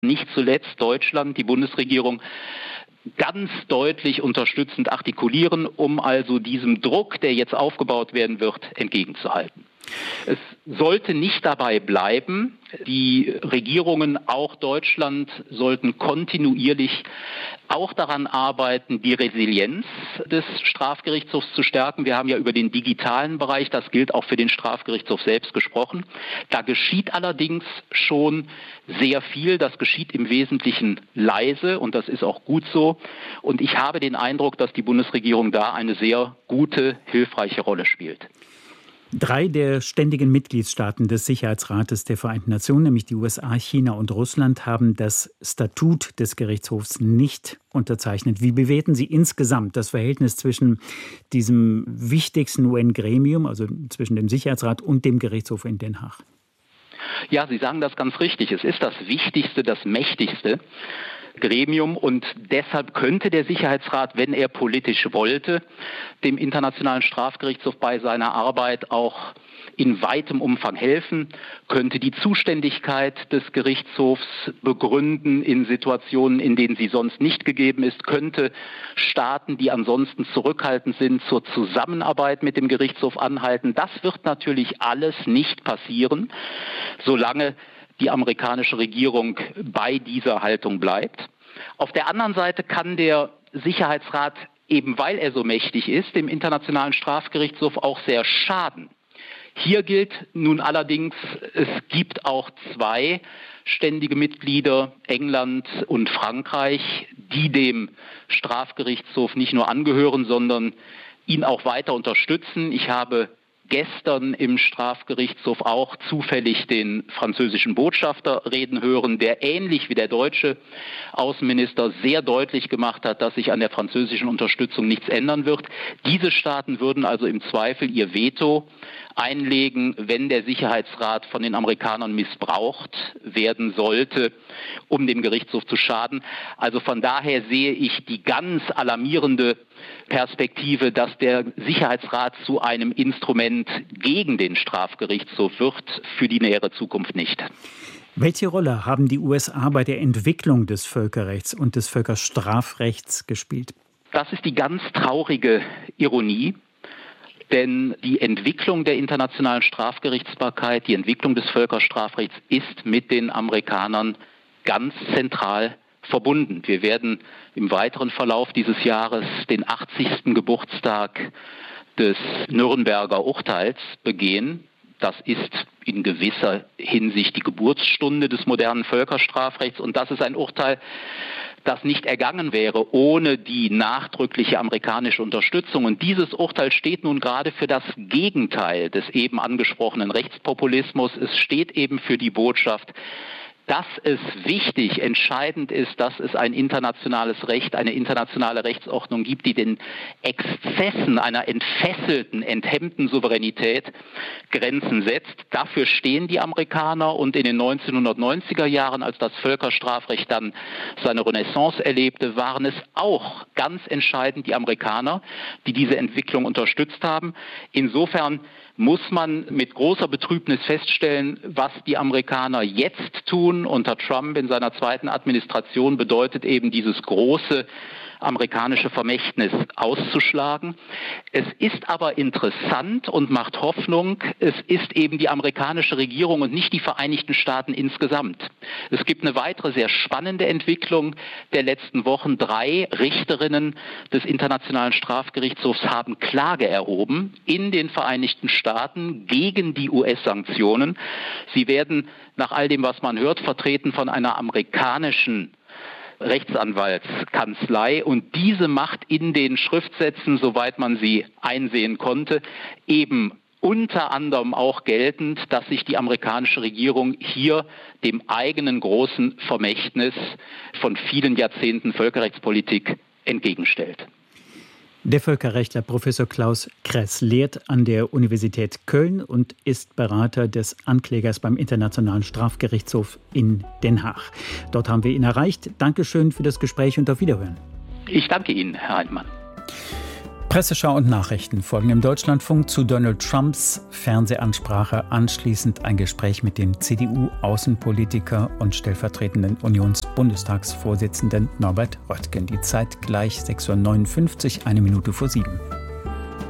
nicht zuletzt Deutschland, die Bundesregierung, ganz deutlich unterstützend artikulieren, um also diesem Druck, der jetzt aufgebaut werden wird, entgegenzuhalten. Es sollte nicht dabei bleiben. Die Regierungen, auch Deutschland, sollten kontinuierlich auch daran arbeiten, die Resilienz des Strafgerichtshofs zu stärken. Wir haben ja über den digitalen Bereich, das gilt auch für den Strafgerichtshof selbst, gesprochen. Da geschieht allerdings schon sehr viel. Das geschieht im Wesentlichen leise und das ist auch gut so. Und ich habe den Eindruck, dass die Bundesregierung da eine sehr gute, hilfreiche Rolle spielt. 3 der ständigen Mitgliedstaaten des Sicherheitsrates der Vereinten Nationen, nämlich die USA, China und Russland, haben das Statut des Gerichtshofs nicht unterzeichnet. Wie bewerten Sie insgesamt das Verhältnis zwischen diesem wichtigsten UN-Gremium, also zwischen dem Sicherheitsrat und dem Gerichtshof in Den Haag? Ja, Sie sagen das ganz richtig. Es ist das wichtigste, das mächtigste Gremium und deshalb könnte der Sicherheitsrat, wenn er politisch wollte, dem Internationalen Strafgerichtshof bei seiner Arbeit auch in weitem Umfang helfen, könnte die Zuständigkeit des Gerichtshofs begründen in Situationen, in denen sie sonst nicht gegeben ist, könnte Staaten, die ansonsten zurückhaltend sind, zur Zusammenarbeit mit dem Gerichtshof anhalten. Das wird natürlich alles nicht passieren, solange die amerikanische Regierung bei dieser Haltung bleibt. Auf der anderen Seite kann der Sicherheitsrat, eben weil er so mächtig ist, dem Internationalen Strafgerichtshof auch sehr schaden. Hier gilt nun allerdings, es gibt auch 2 ständige Mitglieder, England und Frankreich, die dem Strafgerichtshof nicht nur angehören, sondern ihn auch weiter unterstützen. Ich habe gestern im Strafgerichtshof auch zufällig den französischen Botschafter reden hören, der ähnlich wie der deutsche Außenminister sehr deutlich gemacht hat, dass sich an der französischen Unterstützung nichts ändern wird. Diese Staaten würden also im Zweifel ihr Veto einlegen, wenn der Sicherheitsrat von den Amerikanern missbraucht werden sollte, um dem Gerichtshof zu schaden. Also von daher sehe ich die ganz alarmierende Perspektive, dass der Sicherheitsrat zu einem Instrument gegen den Strafgerichtshof wird, für die nähere Zukunft nicht. Welche Rolle haben die USA bei der Entwicklung des Völkerrechts und des Völkerstrafrechts gespielt? Das ist die ganz traurige Ironie. Denn die Entwicklung der internationalen Strafgerichtsbarkeit, die Entwicklung des Völkerstrafrechts ist mit den Amerikanern ganz zentral verbunden. Wir werden im weiteren Verlauf dieses Jahres den 80. Geburtstag des Nürnberger Urteils begehen. Das ist in gewisser Hinsicht die Geburtsstunde des modernen Völkerstrafrechts und das ist ein Urteil, das nicht ergangen wäre ohne die nachdrückliche amerikanische Unterstützung. Und dieses Urteil steht nun gerade für das Gegenteil des eben angesprochenen Rechtspopulismus. Es steht eben für die Botschaft, dass es wichtig, entscheidend ist, dass es ein internationales Recht, eine internationale Rechtsordnung gibt, die den Exzessen einer entfesselten, enthemmten Souveränität Grenzen setzt. Dafür stehen die Amerikaner und in den 1990er Jahren, als das Völkerstrafrecht dann seine Renaissance erlebte, waren es auch ganz entscheidend die Amerikaner, die diese Entwicklung unterstützt haben. Insofern muss man mit großer Betrübnis feststellen, was die Amerikaner jetzt tun unter Trump in seiner 2. Administration, bedeutet eben dieses große amerikanische Vermächtnis auszuschlagen. Es ist aber interessant und macht Hoffnung, es ist eben die amerikanische Regierung und nicht die Vereinigten Staaten insgesamt. Es gibt eine weitere sehr spannende Entwicklung der letzten Wochen. 3 Richterinnen des Internationalen Strafgerichtshofs haben Klage erhoben in den Vereinigten Staaten gegen die US-Sanktionen. Sie werden nach all dem, was man hört, vertreten von einer amerikanischen Rechtsanwaltskanzlei und diese macht in den Schriftsätzen, soweit man sie einsehen konnte, eben unter anderem auch geltend, dass sich die amerikanische Regierung hier dem eigenen großen Vermächtnis von vielen Jahrzehnten Völkerrechtspolitik entgegenstellt. Der Völkerrechtler Professor Klaus Kress lehrt an der Universität Köln und ist Berater des Anklägers beim Internationalen Strafgerichtshof in Den Haag. Dort haben wir ihn erreicht. Dankeschön für das Gespräch und auf Wiederhören. Ich danke Ihnen, Herr Heinemann. Presseschau und Nachrichten folgen im Deutschlandfunk zu Donald Trumps Fernsehansprache. Anschließend ein Gespräch mit dem CDU-Außenpolitiker und stellvertretenden Unionsbundestagsvorsitzenden Norbert Röttgen. Die Zeit gleich 6:59 Uhr, 1 Minute vor 7.